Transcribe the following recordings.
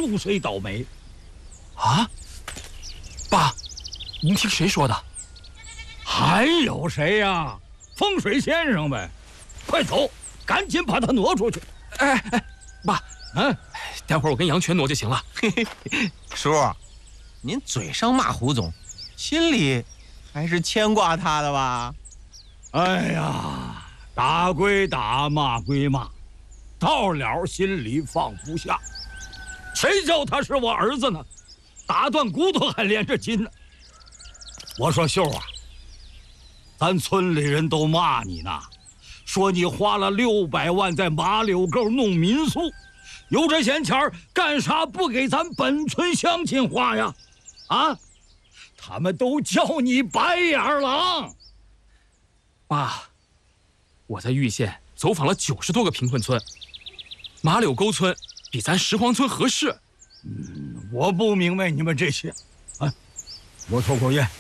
祝谁倒霉。 啊，爸，您听谁说的？ 还有谁呀？风水先生呗。快走，赶紧把他挪出去。 哎，爸，待会儿我跟杨全挪就行了。 叔，您嘴上骂胡总，心里还是牵挂他的吧？ 哎呀，打归打，骂归骂，到了心里放不下。谁叫他是我儿子呢？打断骨头还连着筋呢。我说秀啊，咱村里人都骂你呢，说你花了600万在马柳沟弄民宿，有这闲钱干啥不给咱本村乡亲花呀？啊，他们都叫你白眼狼。 爸，我在玉县走访了90多个贫困村，马柳沟村比咱石黄村合适。 我不明白你们这些。我抽口烟。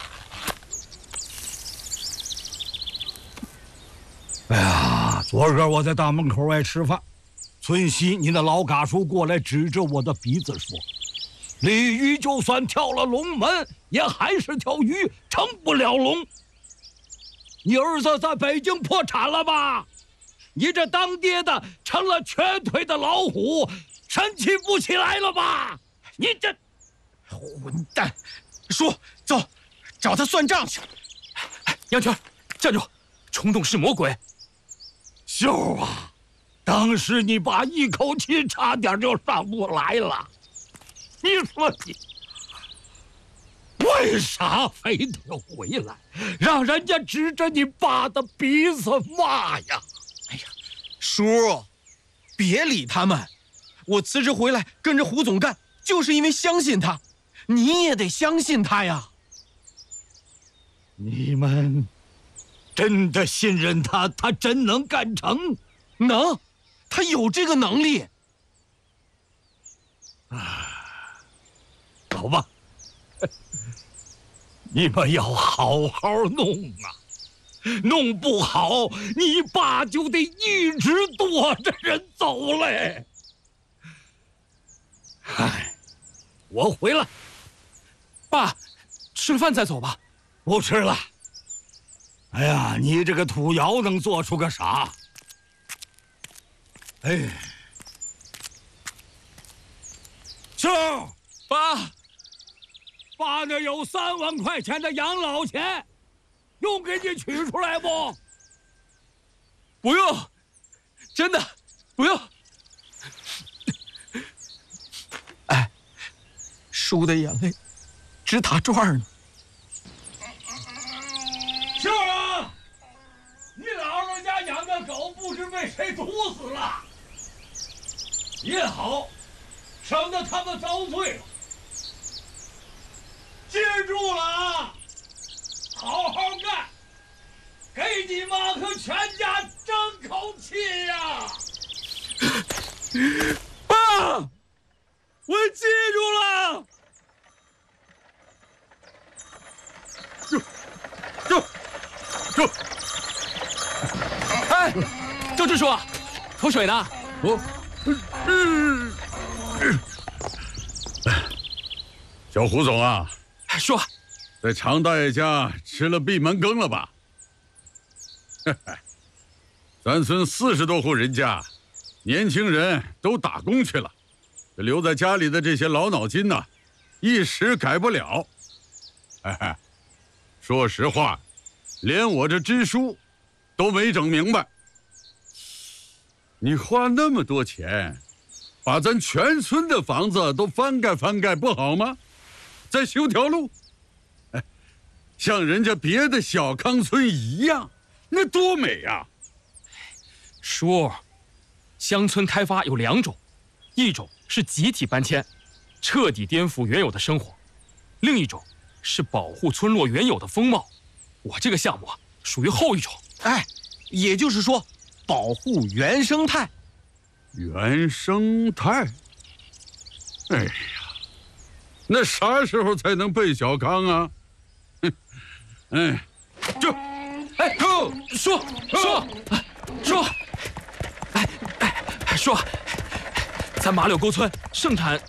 哎呀，昨儿个我在大门口外吃饭，村西你那老嘎叔过来指着我的鼻子说：“鲤鱼就算跳了龙门，也还是条鱼，成不了龙。你儿子在北京破产了吧？你这当爹的成了瘸腿的老虎，神气不起来了吧？你这混蛋！叔，走，找他算账去。 杨全，站住！冲动是魔鬼。 秀啊，当时你爸一口气差点就上不来了。你说你为啥非得回来，让人家指着你爸的鼻子骂呀？ 哎呀，叔，别理他们。我辞职回来跟着胡总干，就是因为相信他。你也得相信他呀。 你们真的信任他？他真能干成？ 能，他有这个能力。 走吧，你们要好好弄啊！弄不好，你爸就得一直躲着人走嘞。唉，我回来。 爸，吃了饭再走吧。 不吃了。哎呀，你这个土窑能做出个啥？哎，秀， 爸， 爸那有3万块钱的养老钱，用给你取出来不？ 不用，真的不用。 哎，叔的眼泪直打转呢。 秀儿，你姥姥家养的狗不知被谁毒死了，也好，省得他们遭罪了。记住了啊，好好干，给你妈和全家争口气呀！ 爸，我记住了。住！哎，周支书，口水呢？ 小胡总啊， 说， 在常大爷家吃了闭门羹了吧？咱村40多户人家，年轻人都打工去了，留在家里的这些老脑筋呢，一时改不了。说实话，连我这支书都没整明白。你花那么多钱，把咱全村的房子都翻盖翻盖，不好吗？再修条路，像人家别的小康村一样，那多美呀！ 叔，乡村开发有2种，一种是集体搬迁，彻底颠覆原有的生活；另一种是保护村落原有的风貌。我这个项目属于后一种。 哎，也就是说，保护原生态。 原生态？哎呀，那啥时候才能奔小康啊？哎， 叔，叔，咱马柳沟村盛产